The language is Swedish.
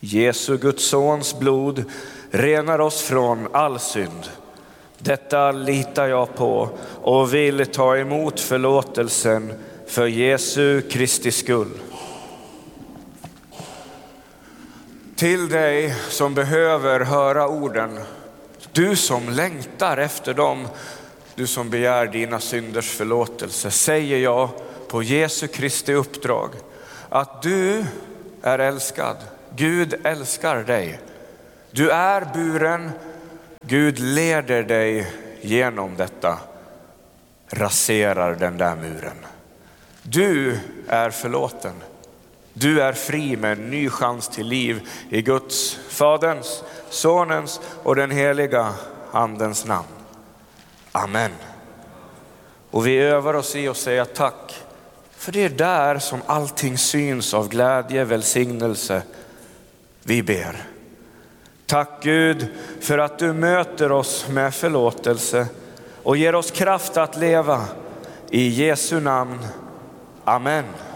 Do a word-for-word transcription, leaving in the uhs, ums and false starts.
Jesu Guds sons blod renar oss från all synd. Detta litar jag på och vill ta emot förlåtelsen för Jesu Kristi skull. Till dig som behöver höra orden, du som längtar efter dem, du som begär dina synders förlåtelse, säger jag på Jesu Kristi uppdrag att du är älskad. Gud älskar dig. Du är buren. Gud leder dig genom detta. Raserar den där muren. Du är förlåten. Du är fri med en ny chans till liv i Guds, Faderns, Sonens och den heliga Andens namn. Amen. Och vi övar oss i att säga tack. För det är där som allting syns av glädje, välsignelse. Vi ber. Tack Gud för att du möter oss med förlåtelse och ger oss kraft att leva. I Jesu namn. Amen.